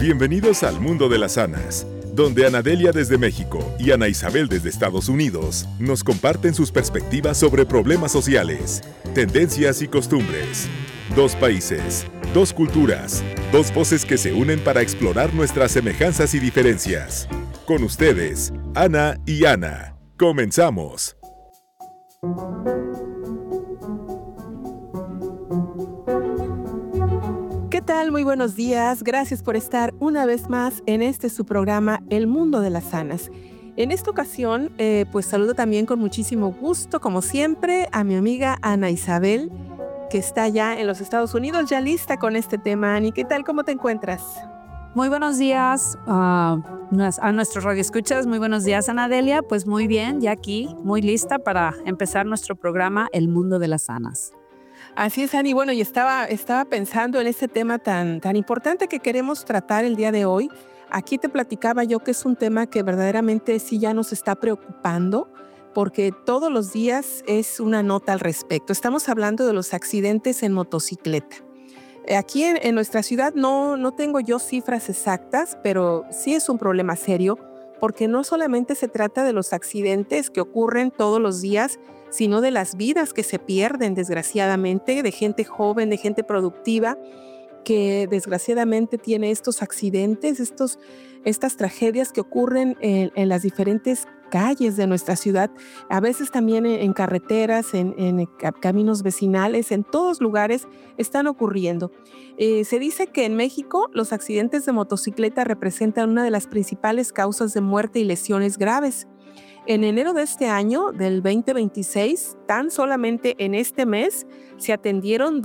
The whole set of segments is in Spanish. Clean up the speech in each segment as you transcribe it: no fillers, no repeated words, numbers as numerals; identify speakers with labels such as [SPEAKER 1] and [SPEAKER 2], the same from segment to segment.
[SPEAKER 1] Bienvenidos al Mundo de las Anas, donde Ana Delia desde México y Ana Isabel desde Estados Unidos nos comparten sus perspectivas sobre problemas sociales, tendencias y costumbres. Dos países, dos culturas, dos voces que se unen para explorar nuestras semejanzas y diferencias. Con ustedes, Ana y Ana. ¡Comenzamos!
[SPEAKER 2] ¿Qué tal? Muy buenos días. Gracias por estar una vez más en su programa El Mundo de las Anas. En esta ocasión, pues saludo también con muchísimo gusto, como siempre, a mi amiga Ana Isabel, que está ya en los Estados Unidos, ya lista con este tema. Ani, ¿qué tal? ¿Cómo te encuentras?
[SPEAKER 3] Muy buenos días a nuestros radioescuchas. Muy buenos días, Ana Delia. Pues muy bien, ya aquí, muy lista para empezar nuestro programa El Mundo de las Anas.
[SPEAKER 2] Así es, Ani. Bueno, y estaba pensando en este tema tan importante que queremos tratar el día de hoy. Aquí te platicaba yo que es un tema que verdaderamente sí ya nos está preocupando, porque todos los días es una nota al respecto. Estamos hablando de los accidentes en motocicleta. Aquí en nuestra ciudad no tengo yo cifras exactas, pero sí es un problema serio, porque no solamente se trata de los accidentes que ocurren todos los días, sino de las vidas que se pierden, desgraciadamente, de gente joven, de gente productiva, que desgraciadamente tiene estos accidentes, estas tragedias que ocurren en las diferentes calles de nuestra ciudad, a veces también en carreteras, en caminos vecinales, en todos lugares están ocurriendo. Se dice que en México los accidentes de motocicleta representan una de las principales causas de muerte y lesiones graves. En enero de este año, del 2026, tan solamente en este mes, se atendieron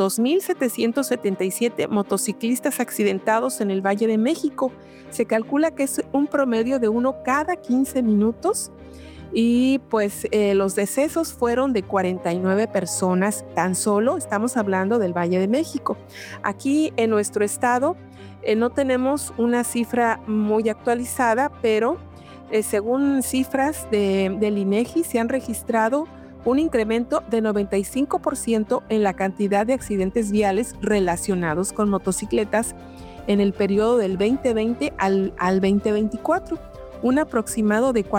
[SPEAKER 2] 2,777 motociclistas accidentados en el Valle de México. Se calcula que es un promedio de uno cada 15 minutos y pues los decesos fueron de 49 personas tan solo. Estamos hablando del Valle de México. Aquí en nuestro estado no tenemos una cifra muy actualizada, pero según cifras del INEGI, se han registrado un incremento de 95% en la cantidad de accidentes viales relacionados con motocicletas en el periodo del 2020 al 2024, un aproximado de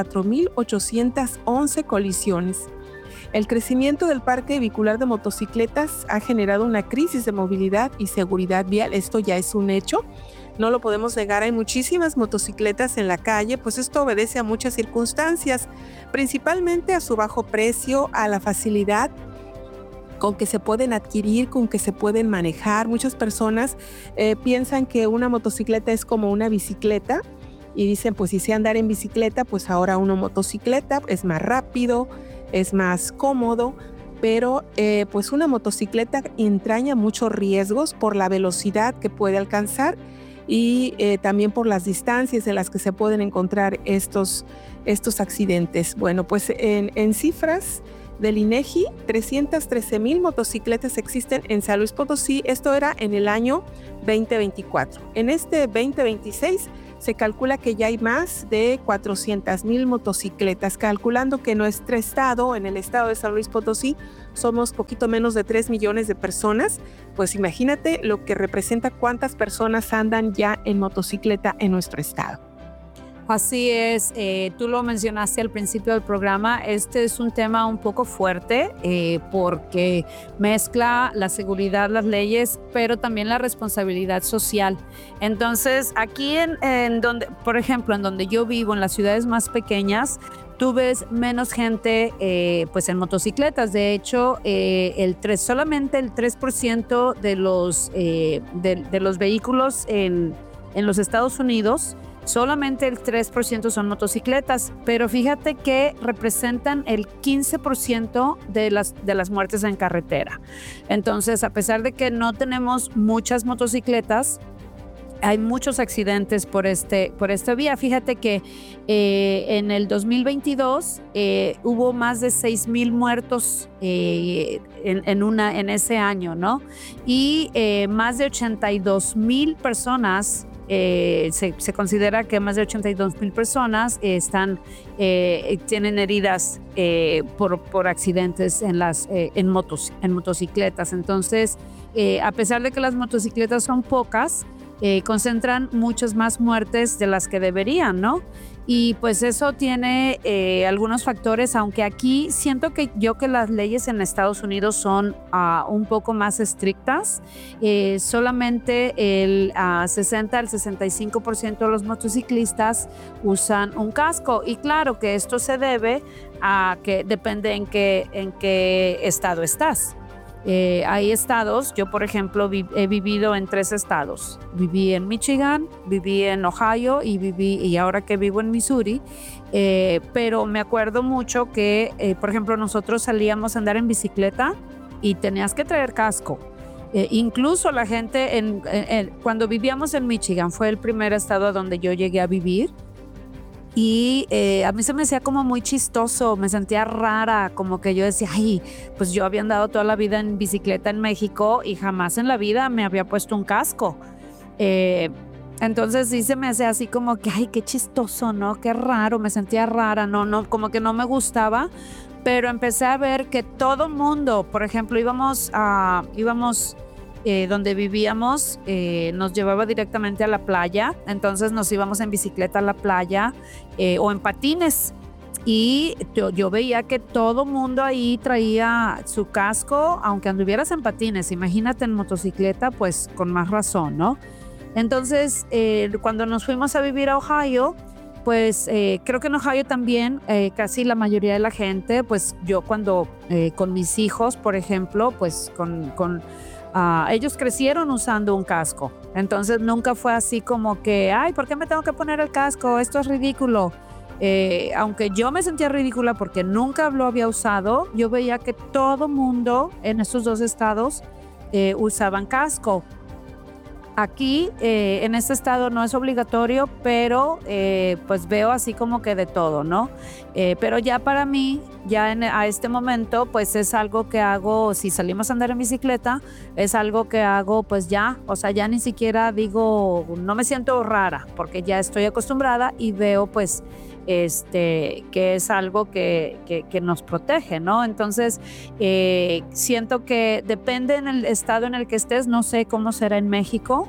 [SPEAKER 2] 4,811 colisiones. El crecimiento del parque vehicular de motocicletas ha generado una crisis de movilidad y seguridad vial. Esto ya es un hecho. No lo podemos negar, hay muchísimas motocicletas en la calle, pues esto obedece a muchas circunstancias, principalmente a su bajo precio, a la facilidad con que se pueden adquirir, con que se pueden manejar. Muchas personas piensan que una motocicleta es como una bicicleta y dicen, pues si sé andar en bicicleta, pues ahora una motocicleta es más rápido, es más cómodo. Pero pues una motocicleta entraña muchos riesgos por la velocidad que puede alcanzar y también por las distancias en las que se pueden encontrar estos accidentes. Bueno, pues en cifras del INEGI, 313,000 motocicletas existen en San Luis Potosí. Esto era en el año 2024. En este 2026 se calcula que ya hay más de 400,000 motocicletas, calculando que en nuestro estado, en el estado de San Luis Potosí, somos poquito menos de 3 millones de personas. Pues imagínate lo que representa cuántas personas andan ya en motocicleta en nuestro estado.
[SPEAKER 3] Así es, tú lo mencionaste al principio del programa. Este es un tema un poco fuerte porque mezcla la seguridad, las leyes, pero también la responsabilidad social. Entonces, aquí en donde, por ejemplo, en donde yo vivo, en las ciudades más pequeñas, tú ves menos gente pues en motocicletas. De hecho, solamente el 3% de los vehículos en los Estados Unidos, solamente el 3% son motocicletas, pero fíjate que representan el 15% de las muertes en carretera. Entonces, a pesar de que no tenemos muchas motocicletas, hay muchos accidentes por esta vía. Fíjate que en el 2022 hubo más de 6,000 muertos en ese año, ¿no? Y más de 82,000 personas, se considera que más de 82,000 personas tienen heridas por accidentes en motocicletas. Entonces, a pesar de que las motocicletas son pocas, concentran muchas más muertes de las que deberían, ¿no? Y pues eso tiene algunos factores, aunque aquí siento que las leyes en Estados Unidos son un poco más estrictas. Solamente el 60 al 65% de los motociclistas usan un casco. Y claro que esto se debe a que depende en qué estado estás. Hay estados, yo por ejemplo he vivido en 3 estados. Viví en Michigan, viví en Ohio y ahora que vivo en Missouri. Pero me acuerdo mucho que, por ejemplo, nosotros salíamos a andar en bicicleta y tenías que traer casco. Incluso la gente, cuando vivíamos en Michigan, fue el primer estado a donde yo llegué a vivir. Y a mí se me hacía como muy chistoso, me sentía rara, como que yo decía, ay, pues yo había andado toda la vida en bicicleta en México y jamás en la vida me había puesto un casco. Entonces sí se me hacía así como que, ay, qué chistoso, ¿no? Qué raro, me sentía rara, no, como que no me gustaba, pero empecé a ver que todo mundo, por ejemplo, íbamos donde vivíamos, nos llevaba directamente a la playa, entonces nos íbamos en bicicleta a la playa o en patines, y yo veía que todo mundo ahí traía su casco, aunque anduvieras en patines. Imagínate en motocicleta, pues con más razón, ¿no? Entonces cuando nos fuimos a vivir a Ohio, pues creo que en Ohio también casi la mayoría de la gente, pues yo cuando con mis hijos, por ejemplo, pues ellos crecieron usando un casco, entonces nunca fue así como que, ay, ¿por qué me tengo que poner el casco? Esto es ridículo. Aunque yo me sentía ridícula porque nunca lo había usado, yo veía que todo mundo en estos 2 estados usaban casco. Aquí en este estado no es obligatorio, pero pues veo así como que de todo, ¿no? Pero ya para mí, a este momento, pues es algo que hago, si salimos a andar en bicicleta, es algo que hago pues ya, o sea, ya ni siquiera digo, no me siento rara, porque ya estoy acostumbrada y veo pues que es algo que nos protege, ¿no? Entonces, siento que depende en el estado en el que estés, no sé cómo será en México,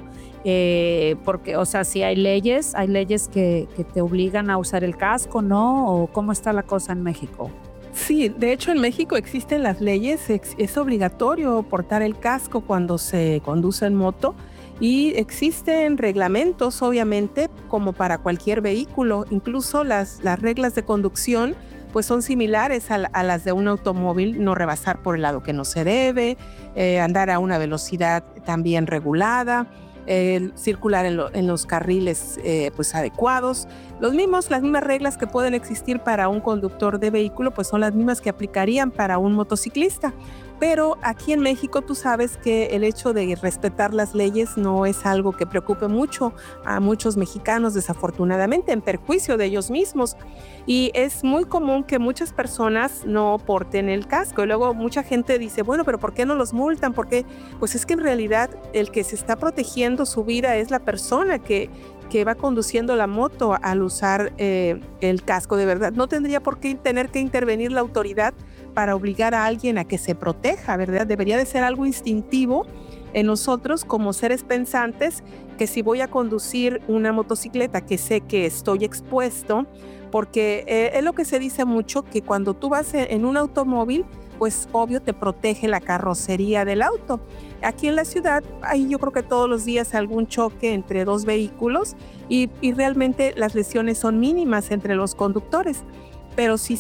[SPEAKER 3] porque, o sea, si hay leyes que te obligan a usar el casco, ¿no? ¿O cómo está la cosa en México?
[SPEAKER 2] Sí, de hecho en México existen las leyes, es obligatorio portar el casco cuando se conduce en moto. Y existen reglamentos, obviamente, como para cualquier vehículo. Incluso las reglas de conducción pues son similares a las de un automóvil: no rebasar por el lado que no se debe, andar a una velocidad también regulada, circular en los carriles pues adecuados. Las mismas reglas que pueden existir para un conductor de vehículo pues son las mismas que aplicarían para un motociclista. Pero aquí en México tú sabes que el hecho de respetar las leyes no es algo que preocupe mucho a muchos mexicanos, desafortunadamente, en perjuicio de ellos mismos. Y es muy común que muchas personas no porten el casco. Y luego mucha gente dice, bueno, pero ¿por qué no los multan? ¿Por qué? Pues es que en realidad el que se está protegiendo su vida es la persona que va conduciendo la moto al usar el casco. De verdad, no tendría por qué tener que intervenir la autoridad para obligar a alguien a que se proteja, ¿verdad? Debería de ser algo instintivo en nosotros como seres pensantes, que si voy a conducir una motocicleta que sé que estoy expuesto, porque es lo que se dice mucho, que cuando tú vas en un automóvil, pues obvio te protege la carrocería del auto. Aquí en la ciudad hay, yo creo que todos los días, algún choque entre 2 vehículos y realmente las lesiones son mínimas entre los conductores. Pero si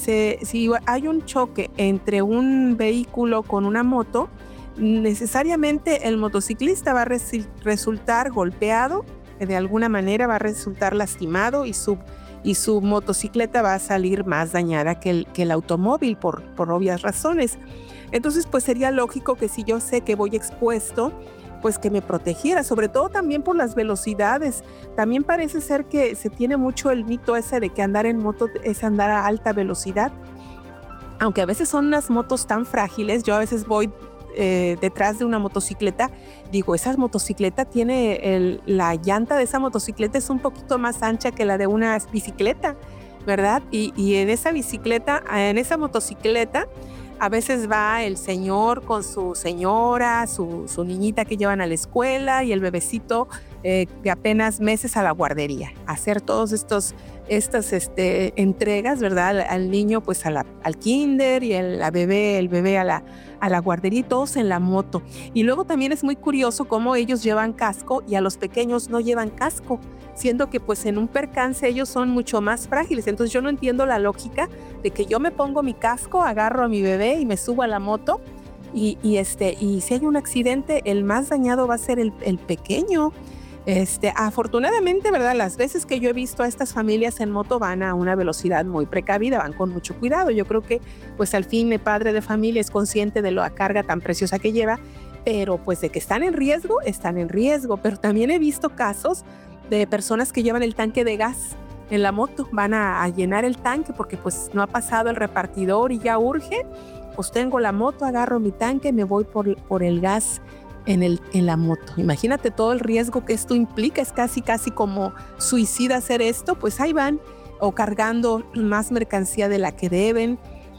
[SPEAKER 2] hay un choque entre un vehículo con una moto, necesariamente el motociclista va a resultar golpeado, de alguna manera va a resultar lastimado, y su motocicleta va a salir más dañada que el automóvil por obvias razones. Entonces, pues sería lógico que si yo sé que voy expuesto, pues que me protegiera, sobre todo también por las velocidades. También parece ser que se tiene mucho el mito ese de que andar en moto es andar a alta velocidad, aunque a veces son unas motos tan frágiles. Yo a veces voy detrás de una motocicleta, digo, esa motocicleta tiene la llanta de esa motocicleta es un poquito más ancha que la de una bicicleta, ¿verdad? Y en esa motocicleta, a veces va el señor con su señora, su niñita que llevan a la escuela, y el bebecito de apenas meses a la guardería, hacer todos estas entregas, ¿verdad? Al niño, pues al kinder y el bebé a la guardería, y todos en la moto. Y luego también es muy curioso cómo ellos llevan casco y a los pequeños no llevan casco, siendo que pues en un percance ellos son mucho más frágiles. Entonces yo no entiendo la lógica de que yo me pongo mi casco, agarro a mi bebé y me subo a la moto, y si hay un accidente, el más dañado va a ser el pequeño. Afortunadamente, ¿verdad? Las veces que yo he visto a estas familias en moto van a una velocidad muy precavida, van con mucho cuidado. Yo creo que pues al fin el padre de familia es consciente de la carga tan preciosa que lleva, pero pues de que están en riesgo. Pero también he visto casos de personas que llevan el tanque de gas en la moto, van a llenar el tanque porque pues no ha pasado el repartidor y ya urge. Pues tengo la moto, agarro mi tanque, me voy por el gas en la moto. Imagínate todo el riesgo que esto implica, es casi como suicida hacer esto, pues ahí van, o cargando más mercancía de la que deben.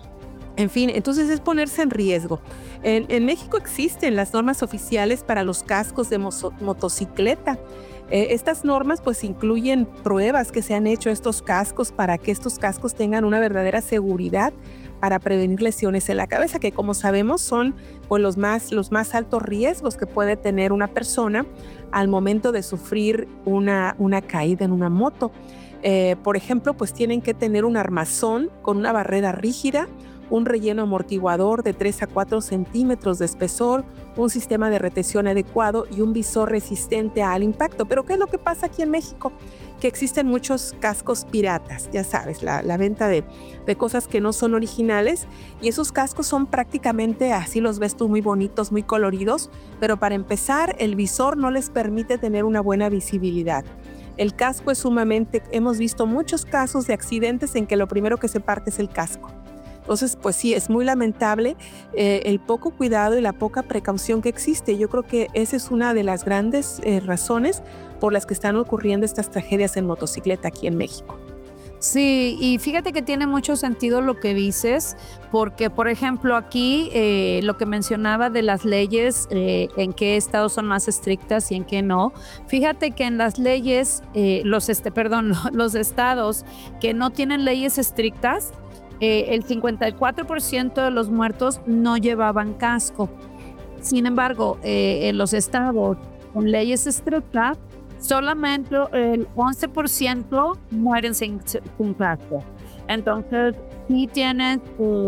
[SPEAKER 2] En fin, entonces es ponerse en riesgo. En México existen las normas oficiales para los cascos de motocicleta. Estas normas pues incluyen pruebas que se han hecho a estos cascos para que estos cascos tengan una verdadera seguridad para prevenir lesiones en la cabeza, que como sabemos son pues, los más altos riesgos que puede tener una persona al momento de sufrir una caída en una moto. Por ejemplo, pues tienen que tener un armazón con una barrera rígida, un relleno amortiguador de 3 a 4 centímetros de espesor, un sistema de retención adecuado y un visor resistente al impacto. Pero ¿qué es lo que pasa aquí en México? Que existen muchos cascos piratas, ya sabes, la venta de cosas que no son originales, y esos cascos son prácticamente, así los ves tú, muy bonitos, muy coloridos, pero para empezar, el visor no les permite tener una buena visibilidad. El casco es hemos visto muchos casos de accidentes en que lo primero que se parte es el casco. Entonces, pues sí, es muy lamentable el poco cuidado y la poca precaución que existe. Yo creo que esa es una de las grandes razones por las que están ocurriendo estas tragedias en motocicleta aquí en México.
[SPEAKER 3] Sí, y fíjate que tiene mucho sentido lo que dices, porque, por ejemplo, aquí lo que mencionaba de las leyes, en qué estados son más estrictas y en qué no. Fíjate que en las leyes, los estados que no tienen leyes estrictas, el 54% de los muertos no llevaban casco. Sin embargo, en los estados con leyes estrictas, solamente el 11% mueren sin casco. Entonces, sí tienen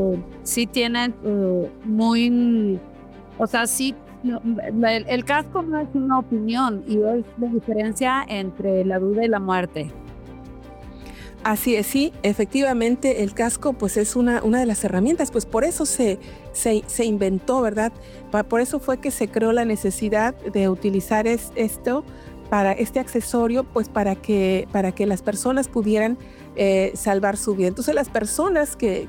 [SPEAKER 3] muy... O sea, sí, el casco no es una opinión, y es la diferencia entre la vida y la muerte.
[SPEAKER 2] Así es, sí, efectivamente el casco pues es una de las herramientas, pues por eso se inventó, ¿verdad? Por eso fue que se creó la necesidad de utilizar para este accesorio, pues para que las personas pudieran salvar su vida. Entonces las personas que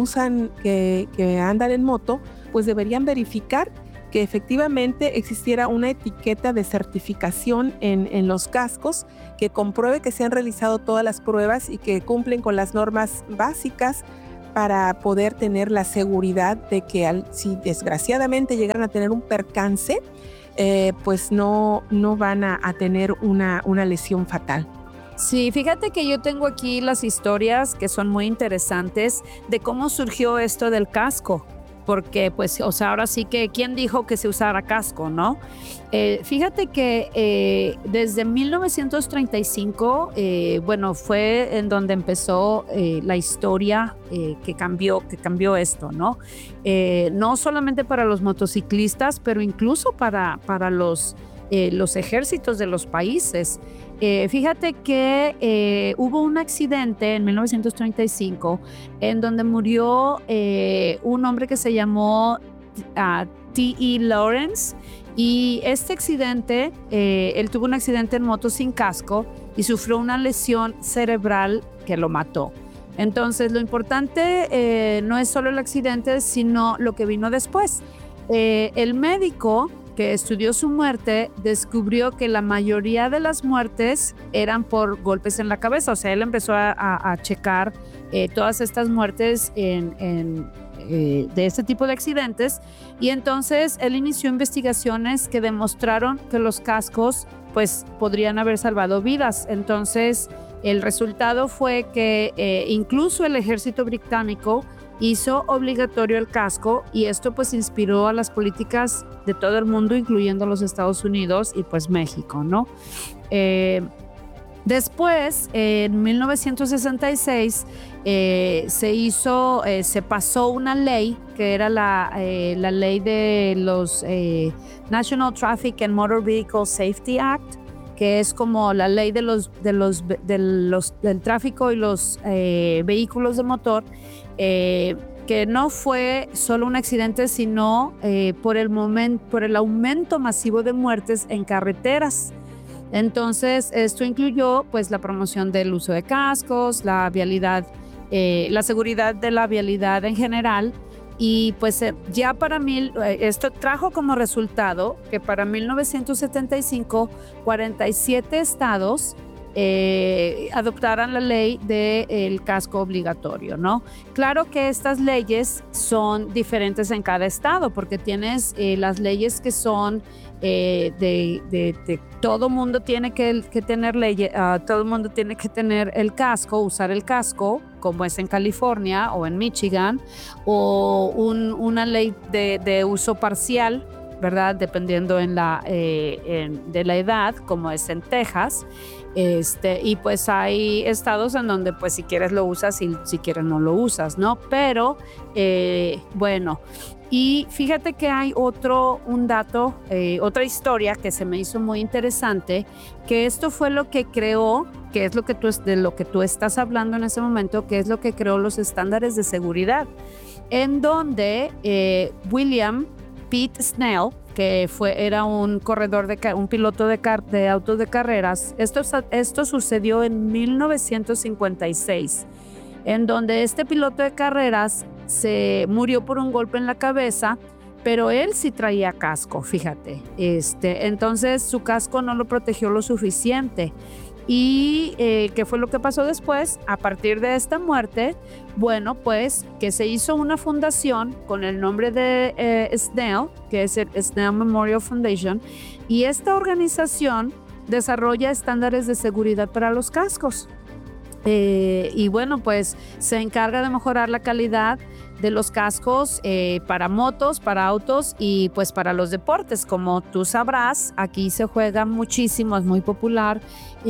[SPEAKER 2] andan en moto, pues deberían verificar que efectivamente existiera una etiqueta de certificación en los cascos que compruebe que se han realizado todas las pruebas y que cumplen con las normas básicas para poder tener la seguridad de que si desgraciadamente llegaran a tener un percance, pues no van a tener una lesión fatal.
[SPEAKER 3] Sí, fíjate que yo tengo aquí las historias que son muy interesantes de cómo surgió esto del casco. Porque, pues, o sea, ahora sí que, ¿quién dijo que se usara casco, no? Fíjate que desde 1935, bueno, fue en donde empezó la historia que cambió esto, ¿no? No solamente para los motociclistas, pero incluso para los ejércitos de los países. Fíjate que hubo un accidente en 1935 en donde murió un hombre que se llamó T.E. Lawrence, y este accidente, él tuvo un accidente en moto sin casco y sufrió una lesión cerebral que lo mató. Entonces, lo importante no es solo el accidente, sino lo que vino después. El médico que estudió su muerte descubrió que la mayoría de las muertes eran por golpes en la cabeza. O sea, él empezó a checar todas estas muertes de este tipo de accidentes, y entonces él inició investigaciones que demostraron que los cascos pues podrían haber salvado vidas. Entonces el resultado fue que incluso el ejército británico hizo obligatorio el casco, y esto pues inspiró a las políticas de todo el mundo, incluyendo los Estados Unidos y pues México, ¿no? Después, en 1966, se pasó una ley que era la ley de los National Traffic and Motor Vehicle Safety Act, que es como la ley del tráfico y los vehículos de motor, que no fue solo un accidente, sino por el aumento masivo de muertes en carreteras. Entonces, esto incluyó pues la promoción del uso de cascos, la vialidad, la seguridad de la vialidad en general, y pues ya esto trajo como resultado que para 1975, 47 estados adoptaran la ley del casco obligatorio, ¿no? Claro que estas leyes son diferentes en cada estado, porque tienes las leyes que son de todo mundo tiene que tener leyes, todo el mundo tiene que tener el casco, usar el casco, como es en California o en Michigan, o una ley de uso parcial, ¿verdad? Dependiendo de la edad, como es en Texas. Y pues hay estados en donde pues si quieres lo usas y si quieres no lo usas, ¿no? Pero bueno, y fíjate que hay un dato, otra historia que se me hizo muy interesante, que esto fue lo que creó, que es de lo que tú estás hablando en ese momento, que es lo que creó los estándares de seguridad, en donde William Pete Snell, que era un corredor, un piloto de autos de carreras. Esto sucedió en 1956, en donde este piloto de carreras se murió por un golpe en la cabeza, pero él sí traía casco, fíjate. Entonces su casco no lo protegió lo suficiente. ¿Y qué fue lo que pasó después? A partir de esta muerte, bueno, pues que se hizo una fundación con el nombre de Snell, que es el Snell Memorial Foundation, y esta organización desarrolla estándares de seguridad para los cascos. Y bueno, pues se encarga de mejorar la calidad de los cascos para motos, para autos y pues para los deportes. Como tú sabrás, aquí se juega muchísimo, es muy popular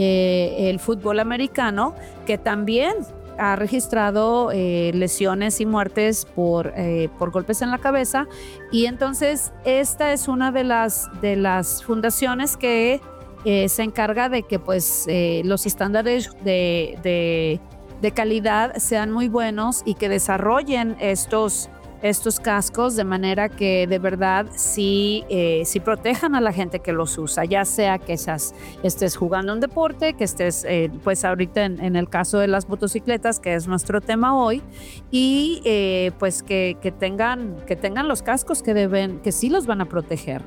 [SPEAKER 3] el fútbol americano, que también ha registrado lesiones y muertes por golpes en la cabeza. Y entonces esta es una de las fundaciones que se encarga de que pues los estándares de calidad sean muy buenos y que desarrollen estos cascos de manera que de verdad sí protejan a la gente que los usa, ya sea que estés jugando un deporte, que estés pues ahorita en el caso de las motocicletas, que es nuestro tema hoy, y pues que tengan los cascos que sí los van a proteger.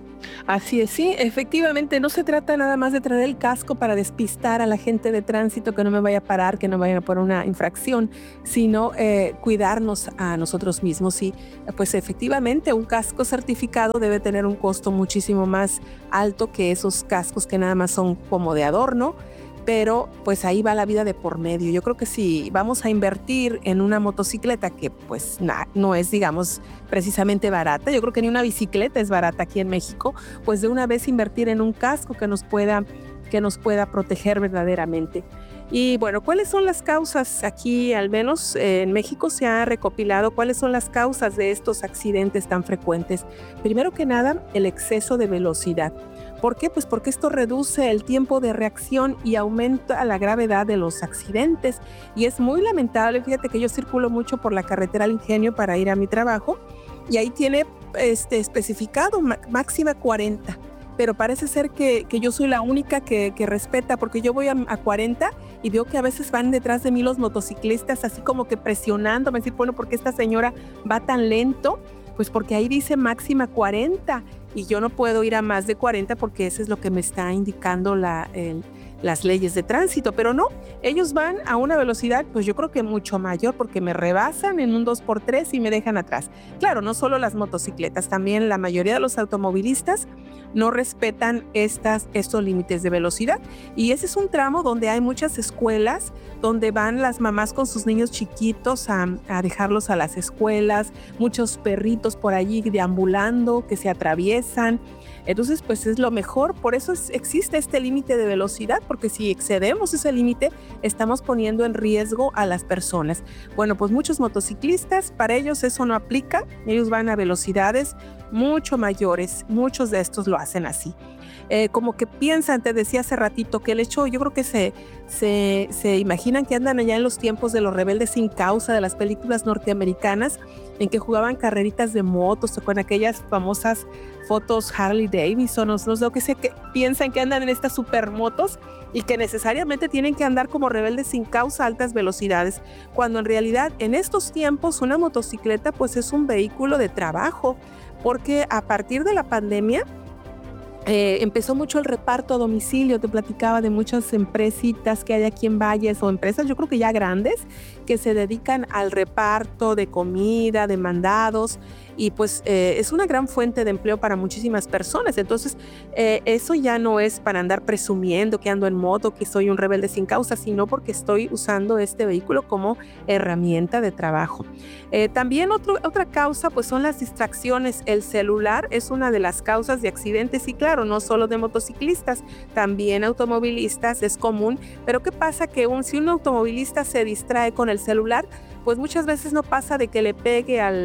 [SPEAKER 2] Así es, sí, efectivamente, no se trata nada más de traer el casco para despistar a la gente de tránsito, que no me vaya a parar, que no vaya a poner una infracción, sino cuidarnos a nosotros mismos. Y pues efectivamente un casco certificado debe tener un costo muchísimo más alto que esos cascos que nada más son como de adorno, pero pues ahí va la vida de por medio. Yo creo que si vamos a invertir en una motocicleta que pues no es, digamos, precisamente barata, yo creo que ni una bicicleta es barata aquí en México, pues de una vez invertir en un casco que nos pueda proteger verdaderamente. Y bueno, ¿cuáles son las causas? Aquí, al menos en México, se ha recopilado cuáles son las causas de estos accidentes tan frecuentes. Primero que nada, el exceso de velocidad. ¿Por qué? Pues porque esto reduce el tiempo de reacción y aumenta la gravedad de los accidentes. Y es muy lamentable. Fíjate que yo circulo mucho por la carretera al Ingenio para ir a mi trabajo y ahí tiene especificado máxima 40. Pero parece ser que yo soy la única que respeta, porque yo voy a 40 y veo que a veces van detrás de mí los motociclistas así como que presionándome, decir, bueno, ¿por qué esta señora va tan lento? Pues porque ahí dice máxima 40 y yo no puedo ir a más de 40 porque eso es lo que me está indicando las leyes de tránsito, pero no, ellos van a una velocidad, pues yo creo que mucho mayor, porque me rebasan en un 2x3 y me dejan atrás. Claro, no solo las motocicletas, también la mayoría de los automovilistas no respetan estos límites de velocidad. Y ese es un tramo donde hay muchas escuelas, donde van las mamás con sus niños chiquitos a dejarlos a las escuelas, muchos perritos por allí deambulando que se atraviesan. Entonces, pues es lo mejor, por eso existe este límite de velocidad, porque si excedemos ese límite, estamos poniendo en riesgo a las personas. Bueno, pues muchos motociclistas, para ellos eso no aplica, ellos van a velocidades mucho mayores, muchos de estos lo hacen así. Como que piensan, te decía hace ratito, que el hecho, yo creo que se imaginan que andan allá en los tiempos de los rebeldes sin causa, de las películas norteamericanas, en que jugaban carreritas de motos o con aquellas famosas fotos Harley Davidson, no sé lo que sé, que piensan que andan en estas supermotos y que necesariamente tienen que andar como rebeldes sin causa a altas velocidades, cuando en realidad en estos tiempos una motocicleta pues es un vehículo de trabajo, porque a partir de la pandemia empezó mucho el reparto a domicilio. Te platicaba de muchas empresitas que hay aquí en Valles, o empresas yo creo que ya grandes, que se dedican al reparto de comida, de mandados, y pues es una gran fuente de empleo para muchísimas personas. Entonces eso ya no es para andar presumiendo que ando en moto, que soy un rebelde sin causa, sino porque estoy usando este vehículo como herramienta de trabajo. También otra causa pues son las distracciones. El celular es una de las causas de accidentes, y claro, no solo de motociclistas, también automovilistas es común. Pero ¿qué pasa? Que si un automovilista se distrae con el celular, pues muchas veces no pasa de que le pegue a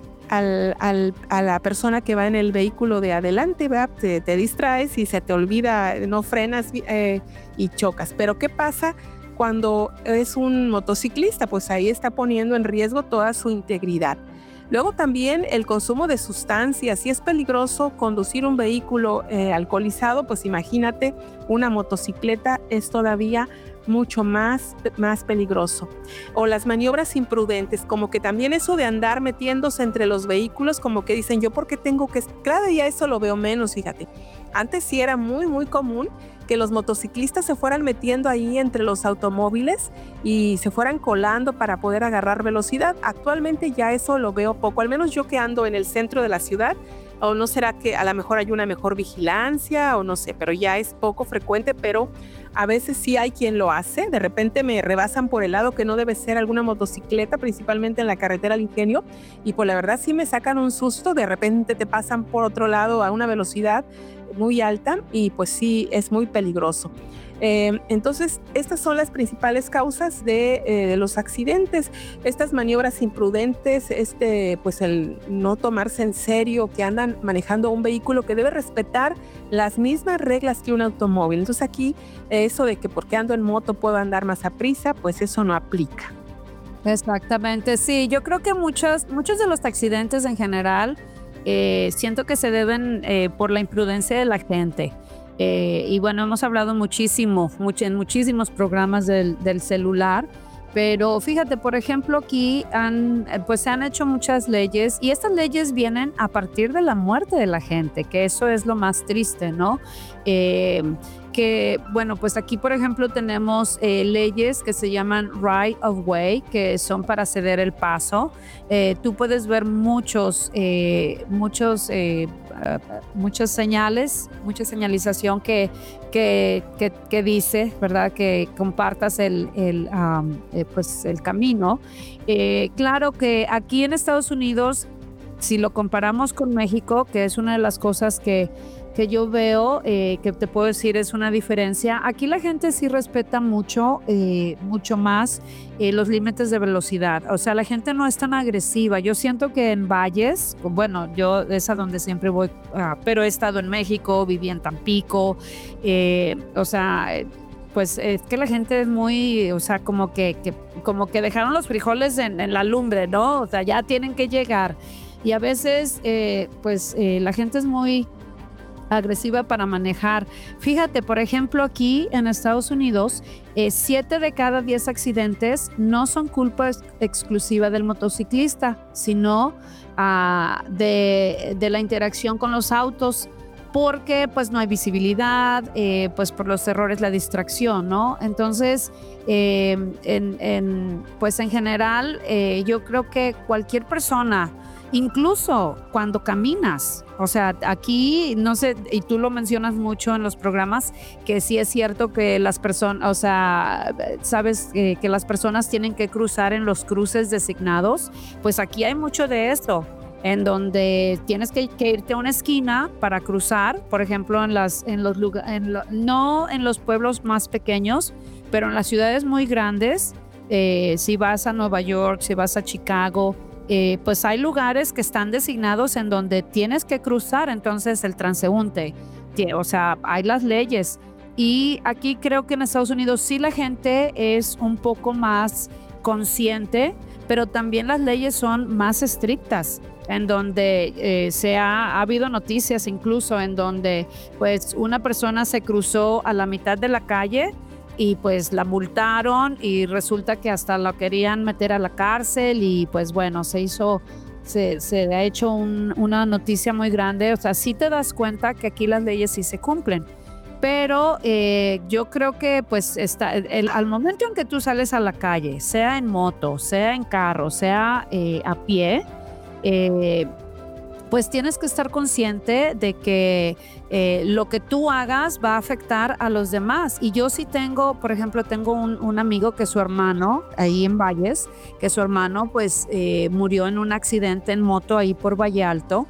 [SPEAKER 2] la persona que va en el vehículo de adelante, ¿verdad? Te distraes y se te olvida, no frenas y chocas. Pero ¿qué pasa cuando es un motociclista? Pues ahí está poniendo en riesgo toda su integridad. Luego también el consumo de sustancias. Si es peligroso conducir un vehículo alcoholizado, pues imagínate, una motocicleta es todavía mucho más peligroso. O las maniobras imprudentes, como que también eso de andar metiéndose entre los vehículos, como que dicen, yo porque tengo que... Cada día eso lo veo menos, fíjate. Antes sí era muy, muy común que los motociclistas se fueran metiendo ahí entre los automóviles y se fueran colando para poder agarrar velocidad. Actualmente ya eso lo veo poco, al menos yo que ando en el centro de la ciudad. O no será que a lo mejor hay una mejor vigilancia, o no sé, pero ya es poco frecuente, pero a veces sí hay quien lo hace. De repente me rebasan por el lado que no debe ser alguna motocicleta, principalmente en la carretera al Ingenio, y pues la verdad sí me sacan un susto. De repente te pasan por otro lado a una velocidad muy alta y pues sí es muy peligroso. Entonces, estas son las principales causas de los accidentes, estas maniobras imprudentes, pues el no tomarse en serio, que andan manejando un vehículo que debe respetar las mismas reglas que un automóvil. Entonces aquí eso de que porque ando en moto puedo andar más a prisa, pues eso no aplica.
[SPEAKER 3] Exactamente, sí, yo creo que muchos de los accidentes en general siento que se deben por la imprudencia de la gente. Y bueno, hemos hablado en muchísimos programas del celular, pero fíjate, por ejemplo, aquí se han hecho muchas leyes, y estas leyes vienen a partir de la muerte de la gente, que eso es lo más triste, ¿no? Que bueno, pues aquí por ejemplo tenemos leyes que se llaman right of way, que son para ceder el paso. Tú puedes ver muchas señales, mucha señalización que dice, ¿verdad?, que compartas el camino. Claro que aquí en Estados Unidos, si lo comparamos con México, que es una de las cosas que yo veo, que te puedo decir es una diferencia. Aquí la gente sí respeta mucho más los límites de velocidad. O sea, la gente no es tan agresiva. Yo siento que en Valles, bueno, yo es a donde siempre voy, pero he estado en México, viví en Tampico, pues es que la gente es muy, o sea, como que dejaron los frijoles en la lumbre, ¿no? O sea, ya tienen que llegar. Y a veces, la gente es muy agresiva para manejar. Fíjate, por ejemplo, aquí en Estados Unidos, 7 de cada 10 accidentes no son culpa exclusiva del motociclista, sino de la interacción con los autos. porque pues no hay visibilidad, pues por los errores, la distracción, ¿no? Entonces, pues en general, yo creo que cualquier persona, incluso cuando caminas, o sea, aquí, no sé, y tú lo mencionas mucho en los programas, que sí es cierto que las personas, o sea, sabes que las personas tienen que cruzar en los cruces designados, pues aquí hay mucho de esto, en donde tienes que irte a una esquina para cruzar, por ejemplo, no en los pueblos más pequeños, pero en las ciudades muy grandes, si vas a Nueva York, si vas a Chicago, pues hay lugares que están designados en donde tienes que cruzar, entonces el transeúnte, o sea, hay las leyes. Y aquí creo que en Estados Unidos sí la gente es un poco más consciente, pero también las leyes son más estrictas, en donde ha habido noticias incluso en donde pues una persona se cruzó a la mitad de la calle y pues la multaron y resulta que hasta la querían meter a la cárcel y pues bueno, se ha hecho una noticia muy grande. O sea, sí te das cuenta que aquí las leyes sí se cumplen. Pero yo creo que pues al momento en que tú sales a la calle, sea en moto, sea en carro, sea a pie, pues tienes que estar consciente de que lo que tú hagas va a afectar a los demás. Y yo sí tengo, por ejemplo, tengo un amigo que su hermano, ahí en Valles, que su hermano pues murió en un accidente en moto ahí por Valle Alto.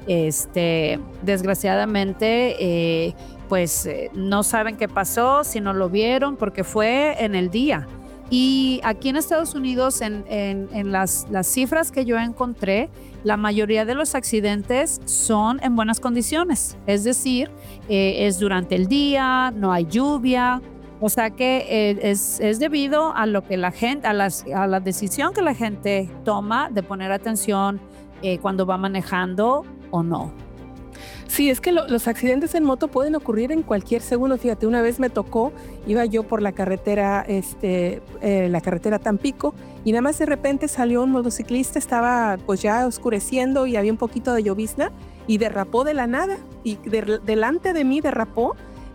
[SPEAKER 3] Desgraciadamente, pues no saben qué pasó, si no lo vieron, porque fue en el día. Y aquí en Estados Unidos, en las cifras que yo encontré, la mayoría de los accidentes son en buenas condiciones. Es decir, es durante el día, no hay lluvia. O sea que es debido a lo que la gente, a la decisión que la gente toma de poner atención cuando va manejando o no.
[SPEAKER 2] Sí, es que los accidentes en moto pueden ocurrir en cualquier segundo. Fíjate, una vez me tocó, iba yo por la carretera, la carretera Tampico, y nada más de repente salió un motociclista, estaba pues ya oscureciendo y había un poquito de llovizna y derrapó de la nada y delante de mí derrapó.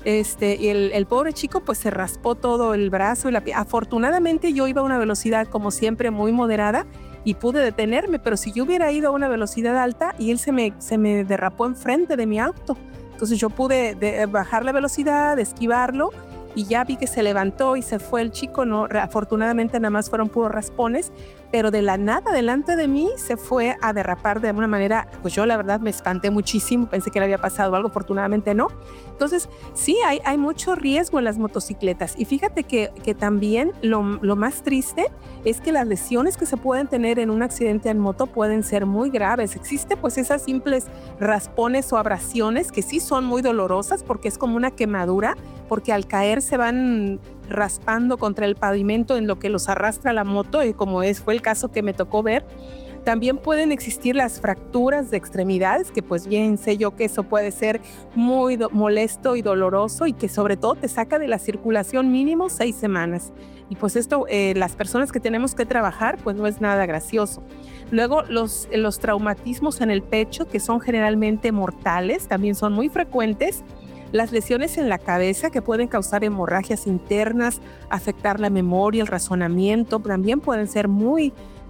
[SPEAKER 2] Y el pobre chico pues se raspó todo el brazo y la piel. Afortunadamente yo iba a una velocidad como siempre muy moderada y pude detenerme, pero si yo hubiera ido a una velocidad alta y él se me derrapó enfrente de mi auto, entonces yo pude bajar la velocidad, esquivarlo y ya vi que se levantó y se fue el chico. No, afortunadamente nada más fueron puros raspones, pero de la nada delante de mí se fue a derrapar de alguna manera. Pues yo la verdad me espanté muchísimo, pensé que le había pasado algo, afortunadamente no. Entonces sí, hay mucho riesgo en las motocicletas y fíjate que también lo más triste es que las lesiones que se pueden tener en un accidente en moto pueden ser muy graves. Existe pues esas simples raspones o abrasiones que sí son muy dolorosas porque es como una quemadura, porque al caer se van raspando contra el pavimento en lo que los arrastra la moto, y como fue el caso que me tocó ver. También pueden existir las fracturas de extremidades, que pues bien sé yo que eso puede ser muy molesto y doloroso y que sobre todo te saca de la circulación mínimo 6 semanas. Y pues esto, las personas que tenemos que trabajar, pues no es nada gracioso. Luego los traumatismos en el pecho, que son generalmente mortales, también son muy frecuentes. Las lesiones en la cabeza, que pueden causar hemorragias internas, afectar la memoria, el razonamiento, también pueden ser muy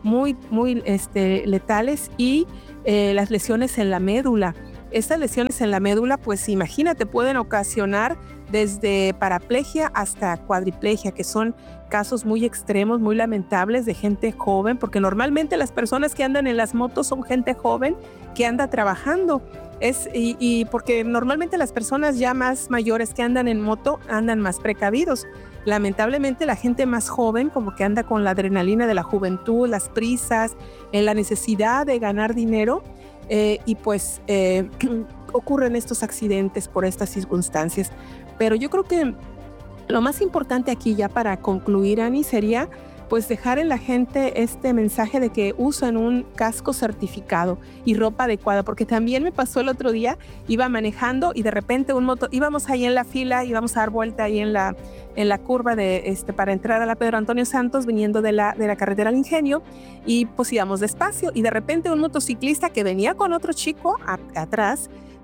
[SPEAKER 2] letales. Y las lesiones en la médula. Estas lesiones en la médula, pues imagínate, pueden ocasionar desde paraplegia hasta cuadriplegia, que son casos muy extremos, muy lamentables de gente joven, porque normalmente las personas que andan en las motos son gente joven que anda trabajando. Y porque normalmente las personas ya más mayores que andan en moto andan más precavidos. Lamentablemente la gente más joven como que anda con la adrenalina de la juventud, las prisas, la necesidad de ganar dinero, y pues ocurren estos accidentes por estas circunstancias. Pero yo creo que lo más importante aquí, ya para concluir, Ani, sería pues dejar en la gente este mensaje de que usen un casco certificado y ropa adecuada, porque también me pasó el otro día, iba manejando y de repente íbamos ahí en la fila, íbamos a dar vuelta ahí en la curva para entrar a la Pedro Antonio Santos, viniendo de la carretera al Ingenio, y pues íbamos despacio y de repente un motociclista que venía con otro chico atrás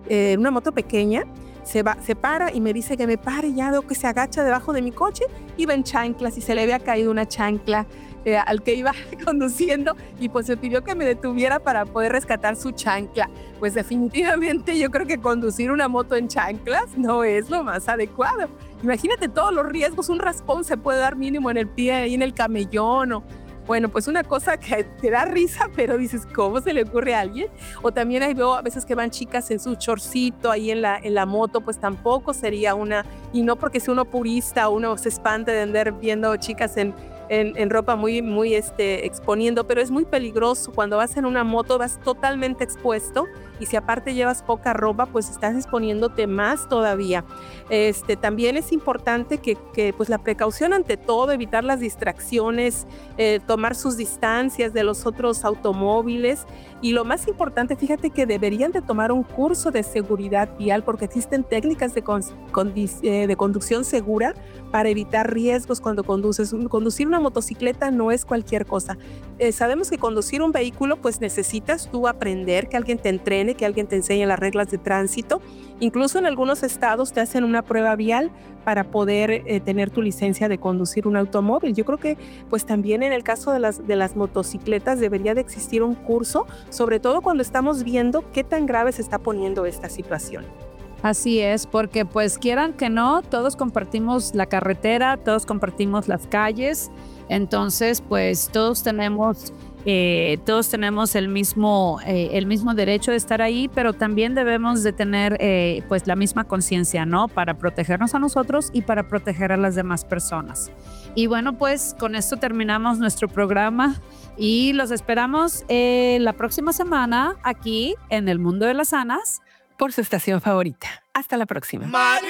[SPEAKER 2] una moto pequeña, se para y me dice que me pare, ya veo que se agacha debajo de mi coche, iba en chanclas y se le había caído una chancla al que iba conduciendo y pues me pidió que me detuviera para poder rescatar su chancla. Pues definitivamente yo creo que conducir una moto en chanclas no es lo más adecuado. Imagínate todos los riesgos, un raspón se puede dar mínimo en el pie, ahí en el camellón o... Bueno, pues una cosa que te da risa, pero dices, ¿cómo se le ocurre a alguien? O también ahí veo a veces que van chicas en su shortcito ahí en la moto, pues tampoco sería una, y no porque sea uno purista, uno se espante de andar viendo chicas en ropa muy exponiendo, pero es muy peligroso. Cuando vas en una moto vas totalmente expuesto y si aparte llevas poca ropa, pues estás exponiéndote más todavía. También es importante que pues la precaución ante todo, evitar las distracciones, tomar sus distancias de los otros automóviles y lo más importante, fíjate que deberían de tomar un curso de seguridad vial porque existen técnicas de conducción segura para evitar riesgos cuando conduces. Conducir una motocicleta no es cualquier cosa. Sabemos que conducir un vehículo pues necesitas tú aprender, que alguien te entrene, que alguien te enseñe las reglas de tránsito. Incluso en algunos estados te hacen una prueba vial para poder tener tu licencia de conducir un automóvil. Yo creo que pues también en el caso de las motocicletas debería de existir un curso, sobre todo cuando estamos viendo qué tan grave se está poniendo esta situación.
[SPEAKER 3] Así es, porque pues quieran que no, todos compartimos la carretera, todos compartimos las calles, entonces pues todos tenemos el mismo derecho de estar ahí, pero también debemos de tener pues la misma conciencia, ¿no? Para protegernos a nosotros y para proteger a las demás personas. Y bueno, pues con esto terminamos nuestro programa y los esperamos la próxima semana aquí en El Mundo de las Sanas.
[SPEAKER 2] Por su estación favorita. Hasta la próxima.